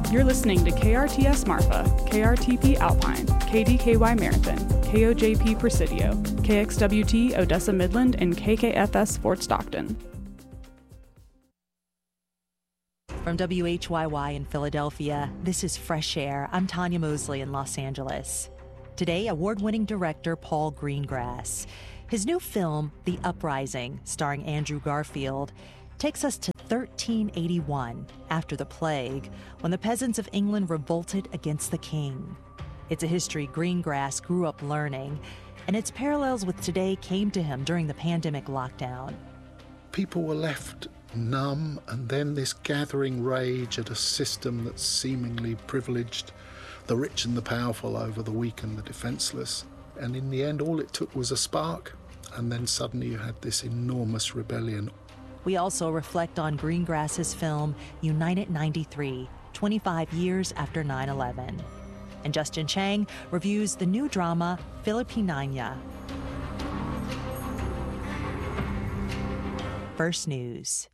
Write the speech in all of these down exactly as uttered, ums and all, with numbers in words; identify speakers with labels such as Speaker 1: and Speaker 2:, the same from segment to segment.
Speaker 1: You're listening to K R T S Marfa, K R T P Alpine, K D K Y Marathon, K O J P Presidio, K X W T Odessa Midland, and K K F S Fort Stockton.
Speaker 2: From W H Y Y in Philadelphia, this is Fresh Air. I'm Tanya Mosley in Los Angeles. Today, award-winning director Paul Greengrass. His new film, The Uprising, starring Andrew Garfield, takes us to thirteen eighty-one, after the plague, when the peasants of England revolted against the king. It's a history Greengrass grew up learning, and its parallels with today came to him during the pandemic lockdown.
Speaker 3: People were left numb, and then this gathering rage at a system that's seemingly privileged the rich and the powerful over the weak and the defenseless. And in the end, all it took was a spark, and then suddenly you had this enormous rebellion.
Speaker 2: We also reflect on Greengrass's film United ninety-three, twenty-five years after nine eleven. And Justin Chang reviews the new drama Filipinanya. First News.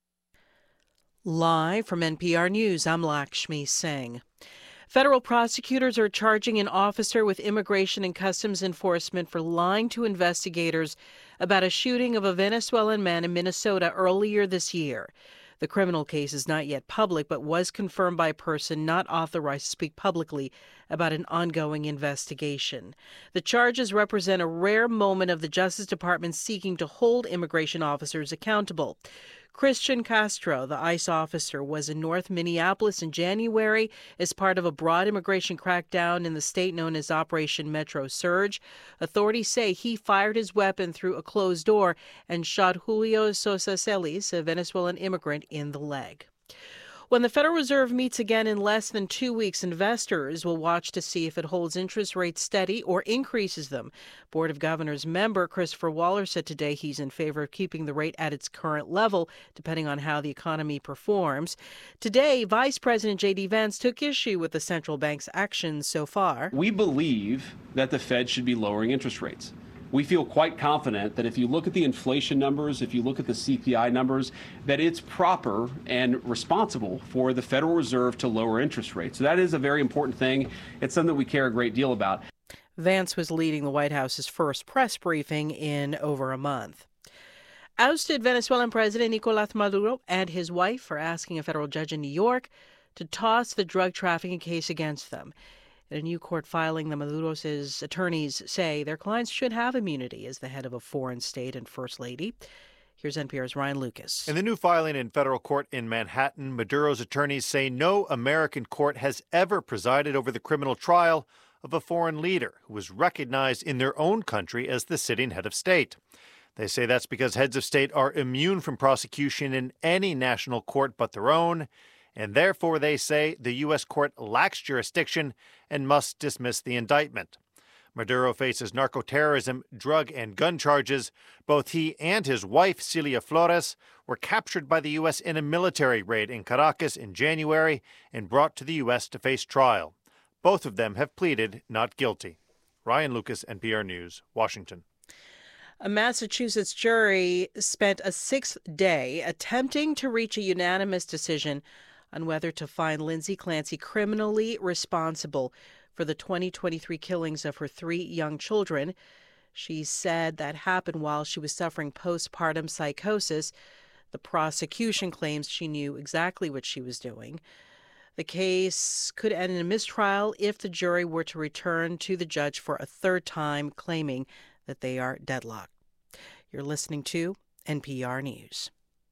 Speaker 4: Live from N P R News, I'm Lakshmi Singh. Federal prosecutors are charging an officer with Immigration and Customs Enforcement for lying to investigators about a shooting of a Venezuelan man in Minnesota earlier this year. The criminal case is not yet public, but was confirmed by a person not authorized to speak publicly about an ongoing investigation. The charges represent a rare moment of the Justice Department seeking to hold immigration officers accountable. Christian Castro, the ICE officer, was in North Minneapolis in January as part of a broad immigration crackdown in the state known as Operation Metro Surge. Authorities say he fired his weapon through a closed door and shot Julio Sosa Celis, a Venezuelan immigrant, in the leg. When the Federal Reserve meets again in less than two weeks, investors will watch to see if it holds interest rates steady or increases them. Board of Governors member Christopher Waller said today he's in favor of keeping the rate at its current level, depending on how the economy performs. Today, Vice President J D Vance took issue with the central bank's actions so far.
Speaker 5: We believe that the Fed should be lowering interest rates. We feel quite confident that if you look at the inflation numbers, if you look at the C P I numbers, that it's proper and responsible for the Federal Reserve to lower interest rates. So that is a very important thing. It's something that we care a great deal about.
Speaker 4: Vance was leading the White House's first press briefing in over a month. Ousted Venezuelan President Nicolás Maduro and his wife are asking a federal judge in New York to toss the drug trafficking case against them. In a new court filing, the Maduro's attorneys say their clients should have immunity as the head of a foreign state and first lady. Here's N P R's Ryan Lucas.
Speaker 6: In the new filing in federal court in Manhattan, Maduro's attorneys say no American court has ever presided over the criminal trial of a foreign leader who was recognized in their own country as the sitting head of state. They say that's because heads of state are immune from prosecution in any national court but their own, and therefore they say the U S court lacks jurisdiction and must dismiss the indictment. Maduro faces narcoterrorism, drug, and gun charges. Both he and his wife, Celia Flores, were captured by the U S in a military raid in Caracas in January and brought to the U S to face trial. Both of them have pleaded not guilty. Ryan Lucas, N P R News, Washington.
Speaker 4: A Massachusetts jury spent a sixth day attempting to reach a unanimous decision on whether to find Lindsay Clancy criminally responsible for the twenty twenty-three killings of her three young children. She said that happened while she was suffering postpartum psychosis. The prosecution claims she knew exactly what she was doing. The case could end in a mistrial if the jury were to return to the judge for a third time, claiming that they are deadlocked. You're listening to N P R News.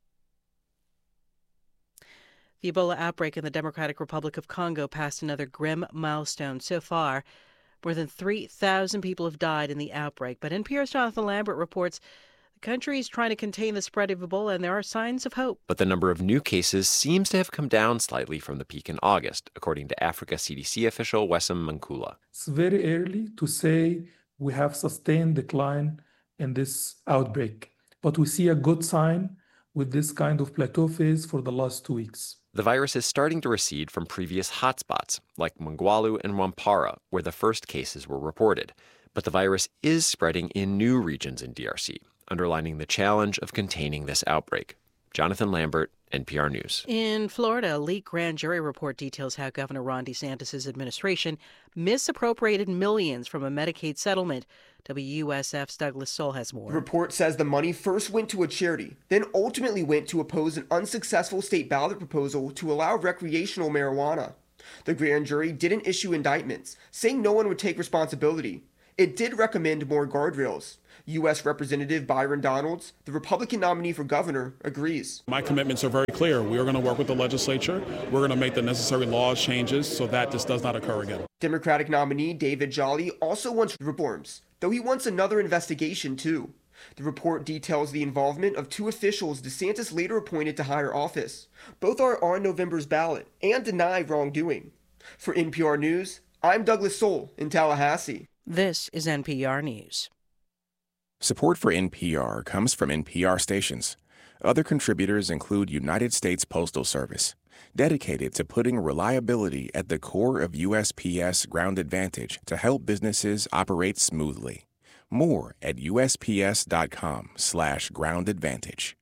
Speaker 4: The Ebola outbreak in the Democratic Republic of Congo passed another grim milestone. So far, more than three thousand people have died in the outbreak. But N P R's Jonathan Lambert reports the country is trying to contain the spread of Ebola, and there are signs of hope.
Speaker 7: But the number of new cases seems to have come down slightly from the peak in August, according to Africa C D C official Wessam Mankula.
Speaker 8: It's very early to say we have sustained decline in this outbreak, but we see a good sign with this kind of plateau phase for the last two weeks.
Speaker 7: The virus is starting to recede from previous hotspots, like Mungwalu and Wampara, where the first cases were reported. But the virus is spreading in new regions in D R C, underlining the challenge of containing this outbreak. Jonathan Lambert, N P R News.
Speaker 4: In Florida, a leaked grand jury report details how Governor Ron DeSantis' administration misappropriated millions from a Medicaid settlement. W U S F's Douglas Soul has more.
Speaker 9: The report says the money first went to a charity, then ultimately went to oppose an unsuccessful state ballot proposal to allow recreational marijuana. The grand jury didn't issue indictments, saying no one would take responsibility. It did recommend more guardrails. U S Representative Byron Donalds, the Republican nominee for governor, agrees.
Speaker 10: My commitments are very clear. We are going to work with the legislature. We're going to make the necessary laws changes so that this does not occur again.
Speaker 9: Democratic nominee David Jolly also wants reforms, though he wants another investigation too. The report details the involvement of two officials DeSantis later appointed to higher office. Both are on November's ballot and deny wrongdoing. For N P R News, I'm Douglas Soul in Tallahassee.
Speaker 4: This is N P R News.
Speaker 11: Support for N P R comes from N P R stations. Other contributors include United States Postal Service, dedicated to putting reliability at the core of U S P S Ground Advantage to help businesses operate smoothly. More at U S P S dot com slash ground advantage.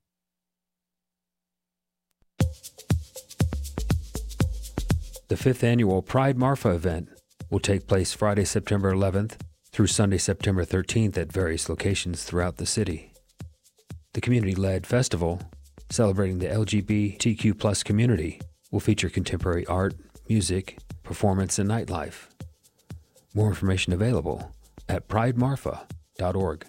Speaker 12: The fifth annual Pride Marfa event will take place Friday, September eleventh through Sunday, September thirteenth at various locations throughout the city. The community-led festival, celebrating the L G B T Q plus community, will feature contemporary art, music, performance, and nightlife. More information available at pride marfa dot org.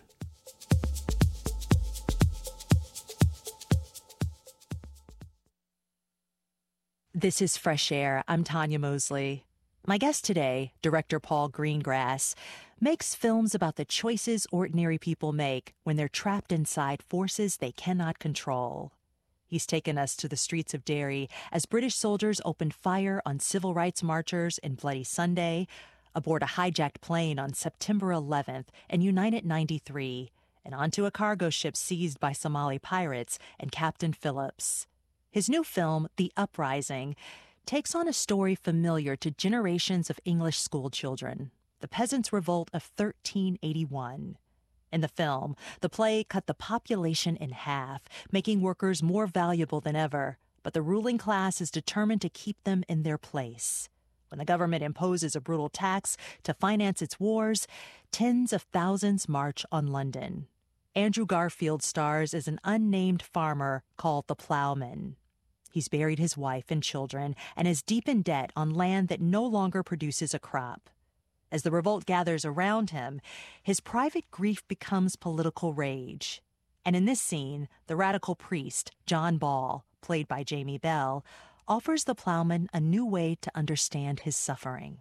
Speaker 2: This is Fresh Air. I'm Tanya Mosley. My guest today, director Paul Greengrass, makes films about the choices ordinary people make when they're trapped inside forces they cannot control. He's taken us to the streets of Derry as British soldiers opened fire on civil rights marchers in Bloody Sunday, aboard a hijacked plane on September eleventh in United ninety-three, and onto a cargo ship seized by Somali pirates and Captain Phillips. His new film, The Uprising, takes on a story familiar to generations of English school children, the Peasants' Revolt of thirteen eighty-one. In the film, the play cut the population in half, making workers more valuable than ever, but the ruling class is determined to keep them in their place. When the government imposes a brutal tax to finance its wars, tens of thousands march on London. Andrew Garfield stars as an unnamed farmer called the Plowman. He's buried his wife and children and is deep in debt on land that no longer produces a crop. As the revolt gathers around him, his private grief becomes political rage. And in this scene, the radical priest, John Ball, played by Jamie Bell, offers the plowman a new way to understand his suffering.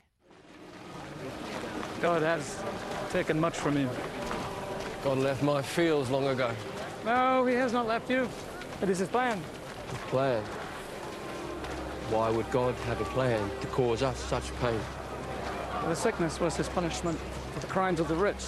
Speaker 13: God has taken much from you.
Speaker 14: God left my fields long ago.
Speaker 13: No, he has not left you. It is his plan.
Speaker 14: His plan? Why would God have a plan to cause us such pain?
Speaker 13: The sickness was his punishment for the crimes of the rich.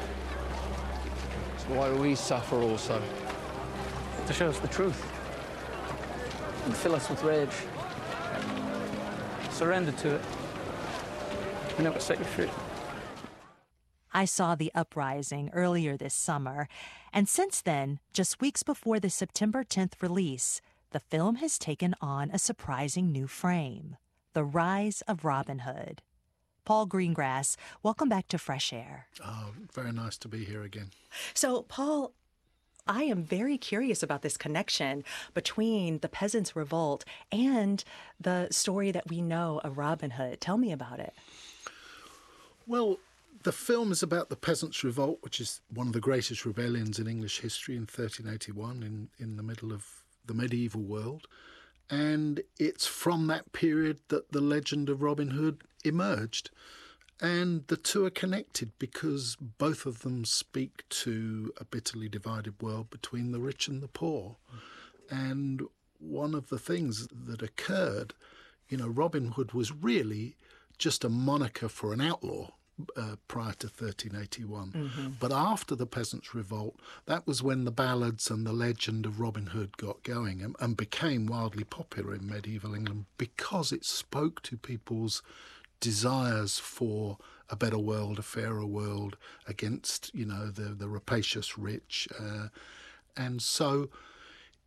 Speaker 14: So why do we suffer also?
Speaker 13: To show us the truth and fill us with rage. Surrender to it, and it will set you free.
Speaker 2: I saw The Uprising earlier this summer, and since then, just weeks before the September tenth release, the film has taken on a surprising new frame: The Rise of Robin Hood. Paul Greengrass, welcome back to Fresh Air.
Speaker 3: Oh, very nice to be here again.
Speaker 2: So, Paul, I am very curious about this connection between the Peasants' Revolt and the story that we know of Robin Hood. Tell me about it.
Speaker 3: Well, the film is about the Peasants' Revolt, which is one of the greatest rebellions in English history in thirteen eighty-one, in, in the middle of the medieval world. And it's from that period that the legend of Robin Hood emerged. And the two are connected because both of them speak to a bitterly divided world between the rich and the poor. And one of the things that occurred, you know, Robin Hood was really just a moniker for an outlaw uh, prior to thirteen eighty-one. Mm-hmm. But after the Peasants' Revolt, that was when the ballads and the legend of Robin Hood got going and, and became wildly popular in medieval England because it spoke to people's desires for a better world, a fairer world against, you know, the, the rapacious rich. Uh, and so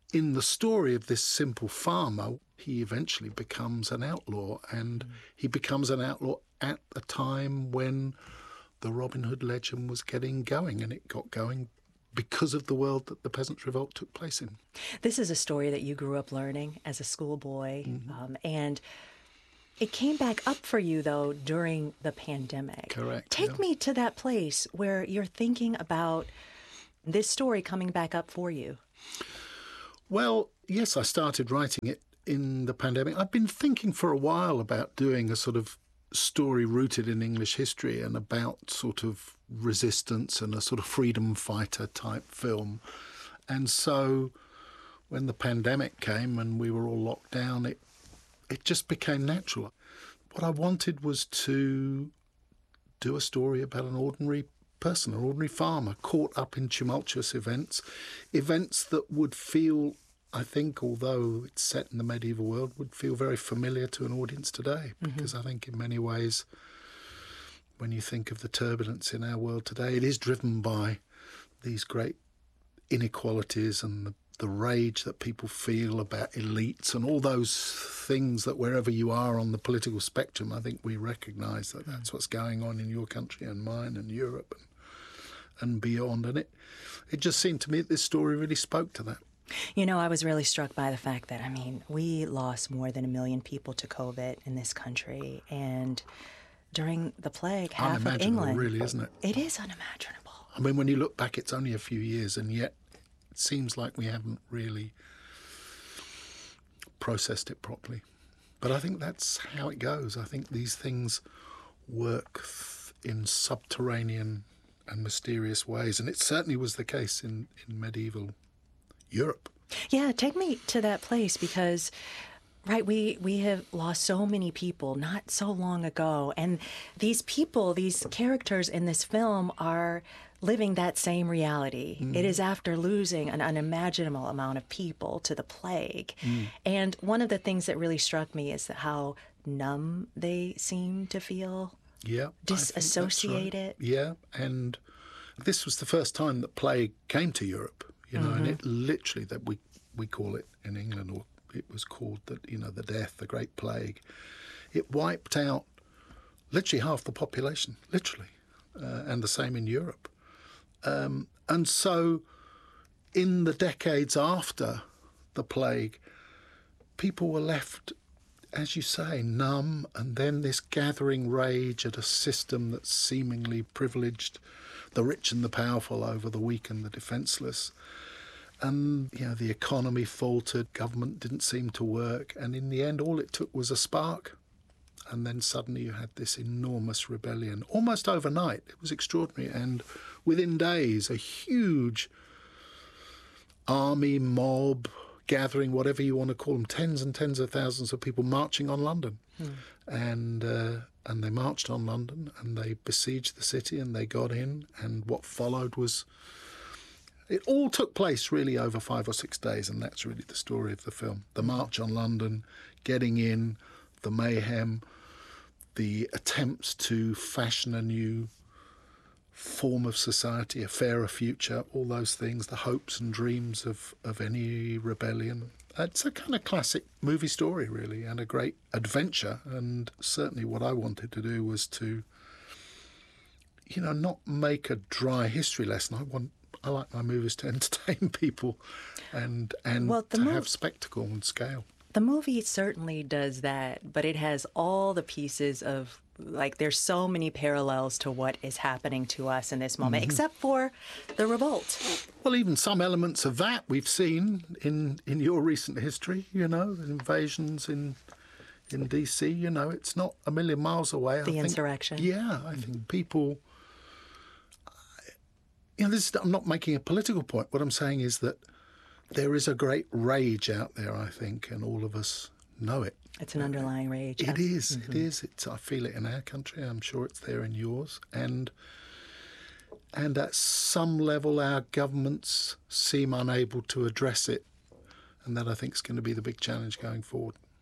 Speaker 3: in the story of this simple farmer, he eventually becomes an outlaw, and mm. he becomes an outlaw at a time when the Robin Hood legend was getting going, and it got going because of the world that the Peasants' Revolt took place in.
Speaker 2: This is a story that you grew up learning as a schoolboy,
Speaker 3: Mm-hmm.
Speaker 2: um, and it came back up for you, though, during the pandemic.
Speaker 3: Correct.
Speaker 2: Take
Speaker 3: yeah.
Speaker 2: me to that place where you're thinking about this story coming back up for you.
Speaker 3: Well, yes, I started writing it in the pandemic. I've been thinking for a while about doing a sort of story rooted in English history and about sort of resistance and a sort of freedom fighter type film. And so when the pandemic came and we were all locked down, it it just became natural. What I wanted was to do a story about an ordinary person, an ordinary farmer caught up in tumultuous events, events that would feel, I think, although it's set in the medieval world, would feel very familiar to an audience today.
Speaker 2: Mm-hmm.
Speaker 3: Because I think in many ways, when you think of the turbulence in our world today, it is driven by these great inequalities and the, the rage that people feel about elites and all those things that wherever you are on the political spectrum, I think we recognise that that's what's going on in your country and mine and Europe and, and beyond. And it, it just seemed to me that this story really spoke to that.
Speaker 2: You know, I was really struck by the fact that, I mean, we lost more than a million people to COVID in this country. And during the plague, half of England...
Speaker 3: really, isn't it?
Speaker 2: It is unimaginable.
Speaker 3: I mean, when you look back, it's only a few years, and yet it seems like we haven't really processed it properly. But I think that's how it goes. I think these things work th- in subterranean and mysterious ways, and it certainly was the case in, in medieval Europe.
Speaker 2: Yeah, take me to that place because, right, we, we have lost so many people not so long ago. And these people, these characters in this film are living that same reality. Mm. It is after losing an unimaginable amount of people to the plague. Mm. And one of the things that really struck me is how numb they seem to feel.
Speaker 3: Yeah.
Speaker 2: Disassociated.
Speaker 3: Right. Yeah, and this was the first time that plague came to Europe. You know, mm-hmm. and it literally, that we we call it in England, or it was called the you know the death, the Great Plague. It wiped out literally half the population, literally, uh, and the same in Europe. Um, and so, in the decades after the plague, people were left, as you say, numb, and then this gathering rage at a system that seemingly privileged the rich and the powerful over the weak and the defenceless. And, you know, the economy faltered, government didn't seem to work, and in the end all it took was a spark. And then suddenly you had this enormous rebellion, almost overnight. It was extraordinary. And within days, a huge army, mob, gathering, whatever you want to call them, tens and tens of thousands of people marching on London. Hmm. And uh, and they marched on London and they besieged the city and they got in. And what followed was... It all took place really over five or six days, and that's really the story of the film. The march on London, getting in, the mayhem, the attempts to fashion a new form of society, a fairer future, all those things, the hopes and dreams of, of any rebellion. It's a kind of classic movie story, really, and a great adventure. And certainly what I wanted to do was to, you know, not make a dry history lesson. I want, I like my movies to entertain people and and
Speaker 2: well,
Speaker 3: to
Speaker 2: mov-
Speaker 3: have spectacle and scale.
Speaker 2: The movie certainly does that, but it has all the pieces of, like, there's so many parallels to what is happening to us in this moment, mm-hmm. except for the revolt.
Speaker 3: Well, even some elements of that we've seen in, in your recent history, you know, the invasions in in D C, you know, it's not a million miles away.
Speaker 2: The
Speaker 3: I
Speaker 2: insurrection.
Speaker 3: Think, yeah, I think people... You know, this is, I'm not making a political point. What I'm saying is that there is a great rage out there, I think, and all of us know it.
Speaker 2: It's an underlying rage.
Speaker 3: It
Speaker 2: yeah.
Speaker 3: is. Mm-hmm. It is. It's. I feel it in our country. I'm sure it's there in yours. And and at some level, our governments seem unable to address it, and that I think is going to be the big challenge going forward.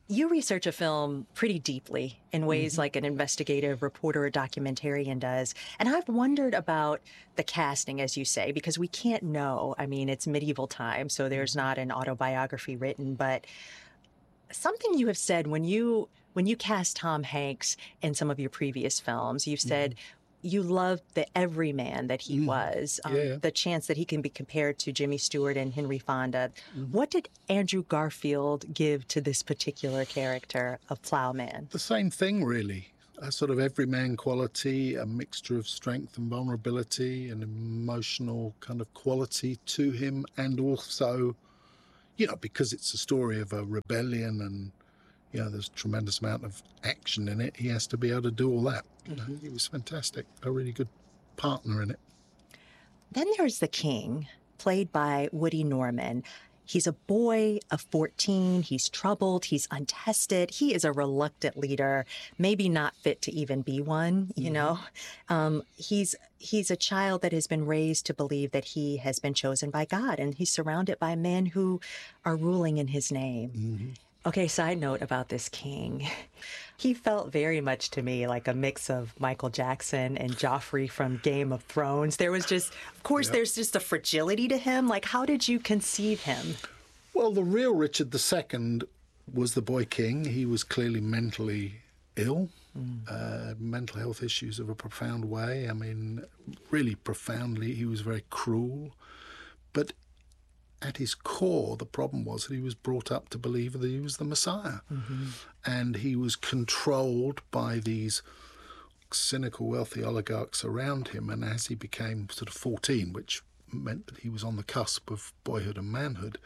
Speaker 2: You research a film pretty deeply in ways
Speaker 3: Mm-hmm.
Speaker 2: like an investigative reporter or documentarian does. And I've wondered about the casting, as you say, because we can't know. I mean, it's medieval times, so there's not an autobiography written, but something you have said when you when you cast Tom Hanks in some of your previous films, you've said you loved the everyman that he was, um,
Speaker 3: Yeah, yeah.
Speaker 2: the chance that he can be compared to Jimmy Stewart and Henry Fonda. What did Andrew Garfield give to this particular character of Plowman?
Speaker 3: The same thing, really. A sort of everyman quality, a mixture of strength and vulnerability, an emotional kind of quality to him, and also, you know, because it's a story of a rebellion and, you know, there's a tremendous amount of action in it, he has to be able to do all that. You know, he was fantastic, a really good partner in it.
Speaker 2: Then there's the king, played by Woody Norman. He's a boy of fourteen. He's troubled. He's untested. He is a reluctant leader, maybe not fit to even be one, you know. Um, he's he's a child that has been raised to believe that he has been chosen by God, and he's surrounded by men who are ruling in his name. Okay, side note about this king. He felt very much to me like a mix of Michael Jackson and Joffrey from Game of Thrones. There was just, of course,
Speaker 3: Yep.
Speaker 2: there's just a fragility to him. Like, how did you conceive him?
Speaker 3: Well, the real Richard the Second was the boy king. He was clearly mentally ill, uh, mental health issues of a profound way. I mean, really profoundly. He was very cruel. But at his core, the problem was that he was brought up to believe that he was the Messiah. And he was controlled by these cynical, wealthy oligarchs around him. And as he became sort of fourteen, which meant that he was on the cusp of boyhood and manhood,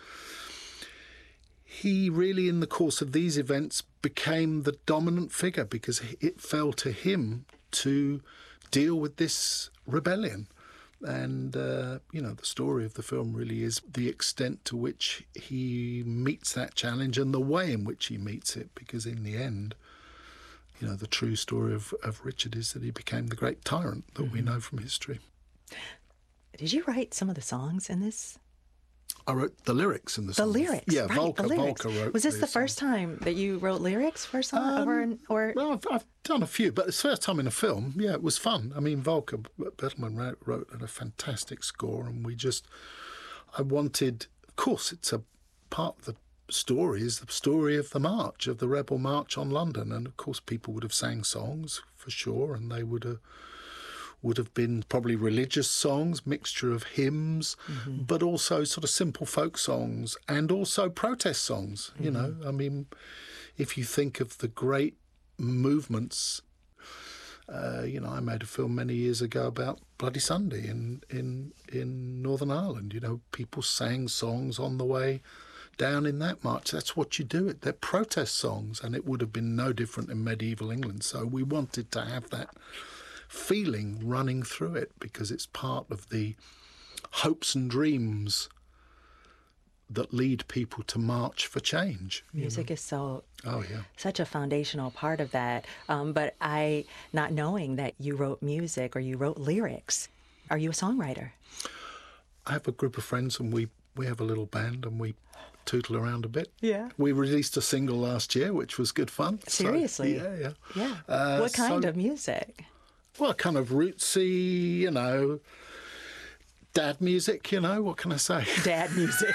Speaker 3: he really, in the course of these events, became the dominant figure because it fell to him to deal with this rebellion. And, uh, you know, the story of the film really is the extent to which he meets that challenge and the way in which he meets it, because in the end, you know, the true story of, of Richard is that he became the great tyrant that we know from history.
Speaker 2: Did you write some of the songs in this?
Speaker 3: I wrote the lyrics in the
Speaker 2: The
Speaker 3: song.
Speaker 2: lyrics,
Speaker 3: Yeah,
Speaker 2: right,
Speaker 3: Volker,
Speaker 2: the lyrics.
Speaker 3: Volker wrote
Speaker 2: Was this the
Speaker 3: songs.
Speaker 2: first time that you wrote lyrics for a song?
Speaker 3: Um,
Speaker 2: or, or
Speaker 3: Well, I've, I've done a few, but it's the first time in a film. Yeah, it was fun. I mean, Volker Bettelman wrote, wrote a fantastic score, and we just, I wanted, of course, it's a part of the story, is the story of the march, of the rebel march on London. And of course, people would have sang songs for sure, and they would have, would have been probably religious songs, mixture of hymns, but also sort of simple folk songs and also protest songs, you know. I mean, if you think of the great movements, uh, you know, I made a film many years ago about Bloody Sunday in, in, in Northern Ireland. You know, people sang songs on the way down in that march. That's what you do. They're protest songs, and it would have been no different in medieval England. So we wanted to have that feeling running through it because it's part of the hopes and dreams that lead people to march for change. you
Speaker 2: music
Speaker 3: know.
Speaker 2: is so
Speaker 3: Oh, yeah.
Speaker 2: such a foundational part of that. Um, but I, not knowing that you wrote music or you wrote lyrics, are you a songwriter?
Speaker 3: I have a group of friends and we, we have a little band and we tootle around a bit.
Speaker 2: Yeah.
Speaker 3: We released a single last year, which was good fun. So,
Speaker 2: Seriously?
Speaker 3: yeah, yeah.
Speaker 2: Yeah.
Speaker 3: Uh,
Speaker 2: what kind
Speaker 3: so-
Speaker 2: of music?
Speaker 3: Well, kind of rootsy, you know, dad music, you know, what can I say?
Speaker 2: Dad music.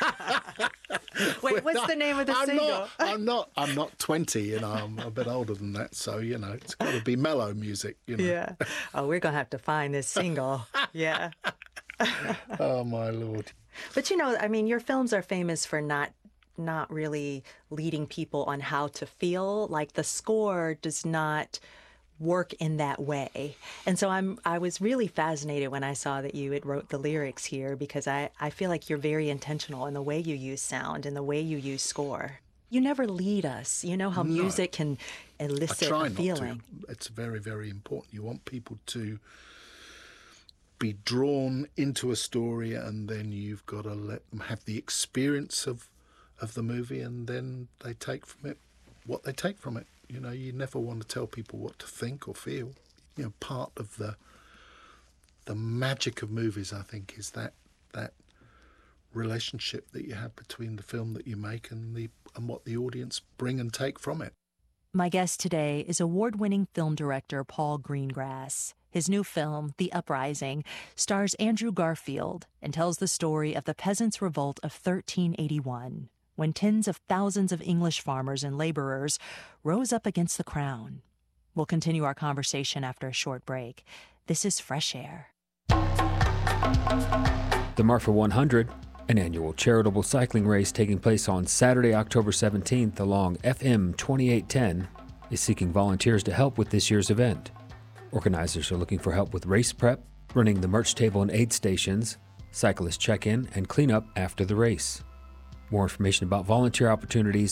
Speaker 2: Wait, what's the name of the
Speaker 3: I'm
Speaker 2: single?
Speaker 3: Not, I'm not. I'm not twenty. You know, I'm a bit older than that. So you know, it's got to be mellow music. You know.
Speaker 2: Yeah. Oh, we're gonna have to find this single. Yeah.
Speaker 3: Oh my lord.
Speaker 2: But you know, I mean, your films are famous for not not really leading people on how to feel. Like the score does not work in that way. And so I'm I was really fascinated when I saw that you had wrote the lyrics here, because I, I feel like you're very intentional in the way you use sound and the way you use score. You never lead us. You know how
Speaker 3: No.
Speaker 2: music can elicit
Speaker 3: I try
Speaker 2: a
Speaker 3: not
Speaker 2: feeling.
Speaker 3: to. It's very, very important. You want people to be drawn into a story, and then you've got to let them have the experience of of the movie, and then they take from it what they take from it. You know, you never want to tell people what to think or feel. You know, part of the the magic of movies, I think, is that that relationship that you have between the film that you make and the and what the audience bring and take from it.
Speaker 2: My guest today is award-winning film director Paul Greengrass. His new film, The Uprising, stars Andrew Garfield and tells the story of the Peasants' Revolt of thirteen eighty-one, when tens of thousands of English farmers and laborers rose up against the crown. We'll continue our conversation after a short break. This is Fresh Air.
Speaker 12: The Marfa one hundred, an annual charitable cycling race taking place on Saturday, October seventeenth along F M twenty-eight ten, is seeking volunteers to help with this year's event. Organizers are looking for help with race prep, running the merch table and aid stations, cyclist check-in, and cleanup after the race. More information about volunteer opportunities